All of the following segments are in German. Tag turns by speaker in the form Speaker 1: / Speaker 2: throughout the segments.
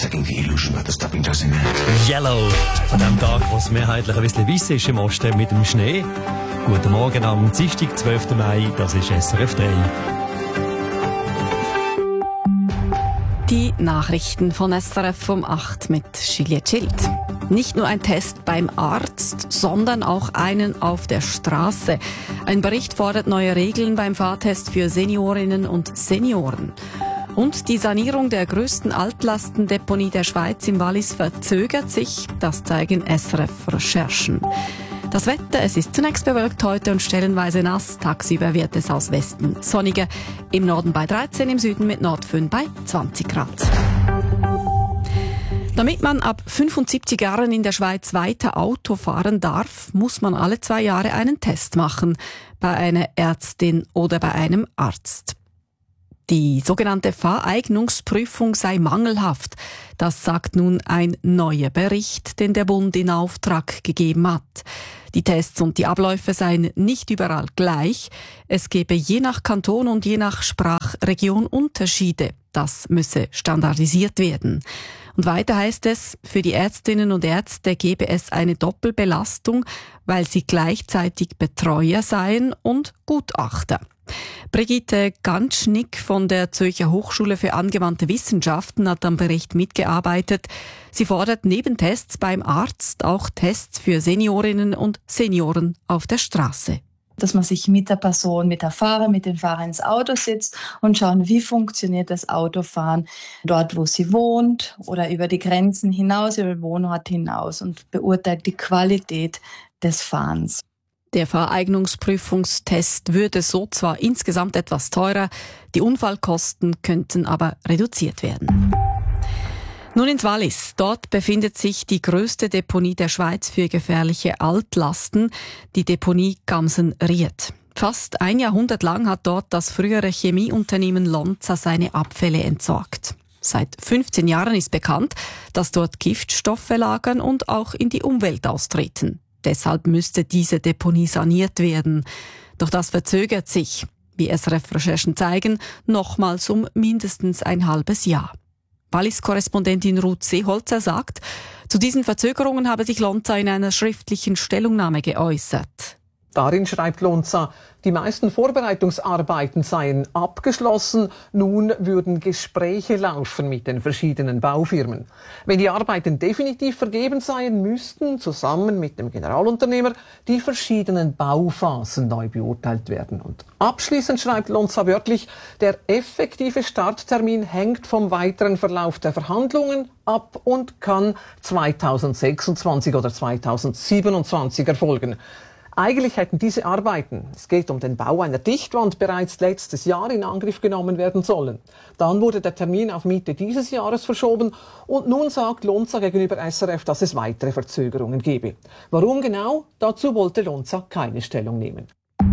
Speaker 1: taking the illusion that the stopping doesn't end.
Speaker 2: Yellow. An dem Tag, wo es mehrheitlich ein bisschen weiss ist im Osten mit dem Schnee. Guten Morgen am Dienstag, 12. Mai, das ist SRF 3.
Speaker 3: Die Nachrichten von SRF um 8 mit Juliette Schild. Nicht nur ein Test beim Arzt, sondern auch einen auf der Straße. Ein Bericht fordert neue Regeln beim Fahrtest für Seniorinnen und Senioren. Und die Sanierung der grössten Altlastendeponie der Schweiz im Wallis verzögert sich, das zeigen SRF-Recherchen. Das Wetter, es ist zunächst bewölkt heute und stellenweise nass. Tagsüber wird es aus Westen sonniger. Im Norden bei 13, im Süden mit Nordföhn bei 20 Grad. Damit man ab 75 Jahren in der Schweiz weiter Auto fahren darf, muss man alle 2 Jahre einen Test machen. Bei einer Ärztin oder bei einem Arzt. Die sogenannte Fahreignungsprüfung sei mangelhaft. Das sagt nun ein neuer Bericht, den der Bund in Auftrag gegeben hat. Die Tests und die Abläufe seien nicht überall gleich. Es gebe je nach Kanton und je nach Sprachregion Unterschiede. Das müsse standardisiert werden. Und weiter heißt es, für die Ärztinnen und Ärzte gebe es eine Doppelbelastung, weil sie gleichzeitig Betreuer seien und Gutachter. Brigitte Ganschnick von der Zürcher Hochschule für angewandte Wissenschaften hat am Bericht mitgearbeitet. Sie fordert neben Tests beim Arzt auch Tests für Seniorinnen und Senioren auf der Straße.
Speaker 4: Dass man sich mit der Person, mit dem Fahrer ins Auto sitzt und schauen, wie funktioniert das Autofahren dort, wo sie wohnt oder über die Grenzen hinaus, über den Wohnort hinaus und beurteilt die Qualität des Fahrens.
Speaker 3: Der Fahreignungsprüfungstest würde so zwar insgesamt etwas teurer, die Unfallkosten könnten aber reduziert werden. Nun ins Wallis. Dort befindet sich die grösste Deponie der Schweiz für gefährliche Altlasten, die Deponie Gamsen-Ried. Fast ein Jahrhundert lang hat dort das frühere Chemieunternehmen Lonza seine Abfälle entsorgt. Seit 15 Jahren ist bekannt, dass dort Giftstoffe lagern und auch in die Umwelt austreten. Deshalb müsste diese Deponie saniert werden. Doch das verzögert sich, wie SRF-Recherchen zeigen, nochmals um mindestens ein halbes Jahr. Wallis-Korrespondentin Ruth Seeholzer sagt, zu diesen Verzögerungen habe sich Lonza in einer schriftlichen Stellungnahme geäußert.
Speaker 5: Darin schreibt Lonza, die meisten Vorbereitungsarbeiten seien abgeschlossen, nun würden Gespräche laufen mit den verschiedenen Baufirmen. Wenn die Arbeiten definitiv vergeben seien, müssten zusammen mit dem Generalunternehmer die verschiedenen Bauphasen neu beurteilt werden. Und abschließend schreibt Lonza wörtlich, der effektive Starttermin hängt vom weiteren Verlauf der Verhandlungen ab und kann 2026 oder 2027 erfolgen. Eigentlich hätten diese Arbeiten, es geht um den Bau einer Dichtwand, bereits letztes Jahr in Angriff genommen werden sollen. Dann wurde der Termin auf Mitte dieses Jahres verschoben und nun sagt Lonza gegenüber SRF, dass es weitere Verzögerungen gebe. Warum genau? Dazu wollte Lonza keine Stellung nehmen.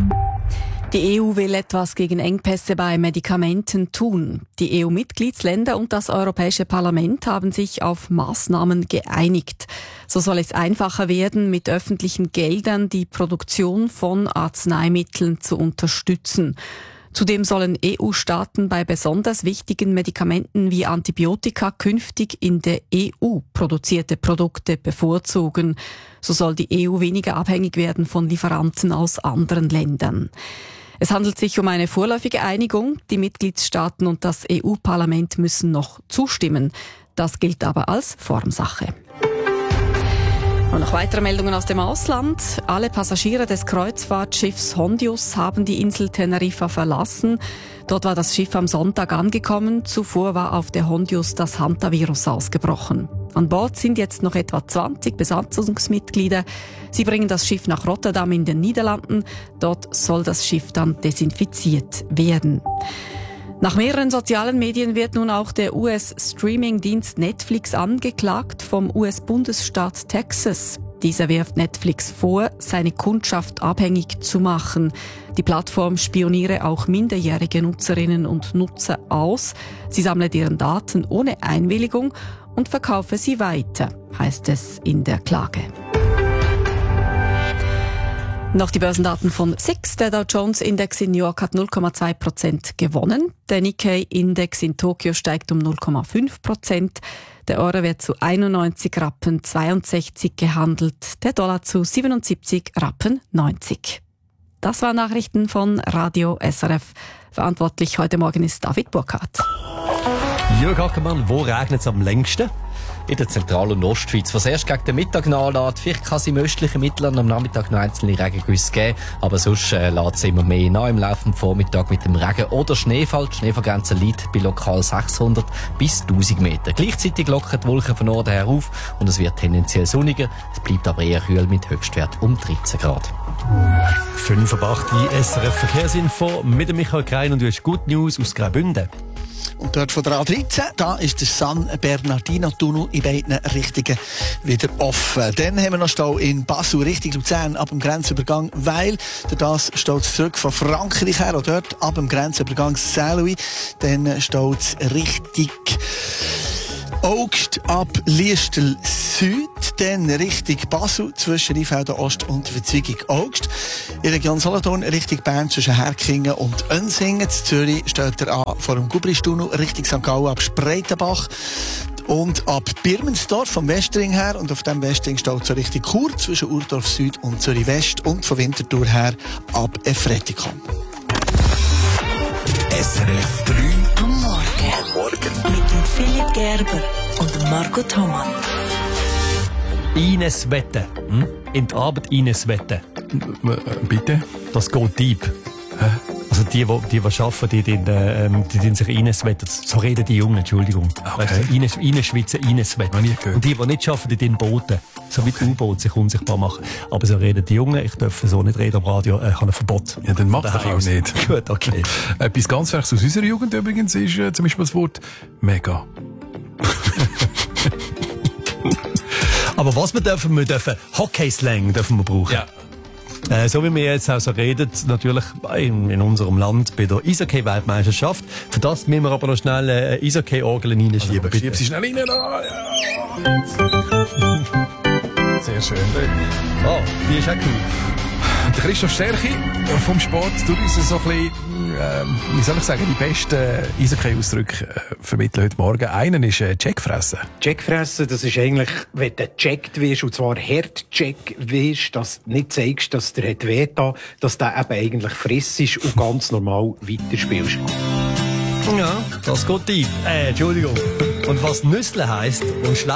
Speaker 3: Die EU will etwas gegen Engpässe bei Medikamenten tun. Die EU-Mitgliedsländer und das Europäische Parlament haben sich auf Maßnahmen geeinigt. So soll es einfacher werden, mit öffentlichen Geldern die Produktion von Arzneimitteln zu unterstützen. Zudem sollen EU-Staaten bei besonders wichtigen Medikamenten wie Antibiotika künftig in der EU produzierte Produkte bevorzugen. So soll die EU weniger abhängig werden von Lieferanten aus anderen Ländern. Es handelt sich um eine vorläufige Einigung. Die Mitgliedstaaten und das EU-Parlament müssen noch zustimmen. Das gilt aber als Formsache. Und noch weitere Meldungen aus dem Ausland. Alle Passagiere des Kreuzfahrtschiffs Hondius haben die Insel Teneriffa verlassen. Dort war das Schiff am Sonntag angekommen. Zuvor war auf der Hondius das Hantavirus ausgebrochen. An Bord sind jetzt noch etwa 20 Besatzungsmitglieder. Sie bringen das Schiff nach Rotterdam in den Niederlanden. Dort soll das Schiff dann desinfiziert werden. Nach mehreren sozialen Medien wird nun auch der US-Streaming-Dienst Netflix angeklagt vom US-Bundesstaat Texas. Dieser wirft Netflix vor, seine Kundschaft abhängig zu machen. Die Plattform spioniere auch minderjährige Nutzerinnen und Nutzer aus. Sie sammle deren Daten ohne Einwilligung und verkaufe sie weiter, heißt es in der Klage. Noch die Börsendaten von SIX. Der Dow Jones Index in New York hat 0,2% gewonnen. Der Nikkei Index in Tokio steigt um 0,5%. Der Euro wird zu 91 Rappen 62 gehandelt, der Dollar zu 77 Rappen 90. Das waren Nachrichten von Radio SRF. Verantwortlich heute Morgen ist David Burkhardt.
Speaker 2: Jörg Ackermann, wo regnet es am längsten?
Speaker 6: In der Zentral- und Ostschweiz. Was erst gegen den Mittag nachlässt. Vielleicht kann es im östlichen Mittelland am Nachmittag noch einzelne Regengüsse geben. Aber sonst lässt es immer mehr nach im Laufe des Vormittags mit dem Regen oder Schneefall. Die Schneefallgrenze liegt bei lokal 600 bis 1000 Meter. Gleichzeitig lockern die Wolken von Norden her auf und es wird tendenziell sonniger. Es bleibt aber eher kühl mit Höchstwert um 13 Grad.
Speaker 2: 5:08 SRF Verkehrsinfo mit dem Michael Krein und du hast Good News aus Graubünden.
Speaker 7: Und dort von der A13, da ist der San Bernardino-Tunnel in beiden Richtungen wieder offen. Dann haben wir noch Stau in Basel, Richtung Luzern, ab dem Grenzübergang, weil das steht zurück von Frankreich her, auch dort ab dem Grenzübergang Saint-Louis. Dann steht es Richtung Augst ab Liestel Süd, dann Richtung Basel zwischen Rheinfelden Ost und Verzweigung Augst. In der Region Solothurn Richtung Bern zwischen Herkingen und Önsingen. In Zürich steht er an vor dem Gubristunnel Richtung St. Gallen ab Spreitenbach. Und ab Birmensdorf vom Westring her und auf dem Westring steht so Richtung Chur zwischen Urdorf Süd und Zürich West und von Winterthur her ab Efretikon.
Speaker 1: SRF 3
Speaker 8: am Morgen. Mit dem Philipp Gerber und Marco Thomann.
Speaker 2: Ines Wette. In die Arbeit Ines Wette.
Speaker 9: Bitte?
Speaker 2: Das geht deep. Also die arbeiten, die sich Ines Wette. So reden die Jungen, Entschuldigung.
Speaker 9: Okay.
Speaker 2: Weißt du, Ines Schweizer, Ines Wette.
Speaker 9: Noch nie gehört.
Speaker 2: Und die nicht arbeiten, die in Booten. So wie die U-Boote sich unsichtbar machen. Aber so reden die Jungen. Ich darf so nicht reden am Radio. Ich habe ein Verbot.
Speaker 9: Ja, dann mach das auch nicht.
Speaker 2: Gut, okay.
Speaker 9: Etwas ganz Fertiges aus unserer Jugend übrigens ist zum Beispiel das Wort mega.
Speaker 2: Aber was wir dürfen Hockey-Slang dürfen wir brauchen.
Speaker 9: Ja.
Speaker 2: So wie wir jetzt auch so reden, natürlich in unserem Land bei der Eishockey-Weltmeisterschaft. Für das müssen wir aber noch schnell Eishockey-Orgeln reinschieben.
Speaker 9: Also, schieb sie schnell rein. Da. Ja. Sehr schön.
Speaker 2: Oh, die ist auch cool.
Speaker 9: Der Christoph Stärchi vom Sport tut uns so ein bisschen, wie soll ich sagen, die besten Eishockey-Ausdrücke vermitteln heute Morgen. Einen ist Checkfressen.
Speaker 10: Checkfressen, das ist eigentlich, wenn du gecheckt wirst, und zwar hart gecheckt wirst, dass du nicht zeigst, dass der hat wehgetan, dass du eben eigentlich friss ist und ganz normal weiterspielst.
Speaker 2: Ja, das geht deep. Entschuldigung. Und was Nüssle heisst und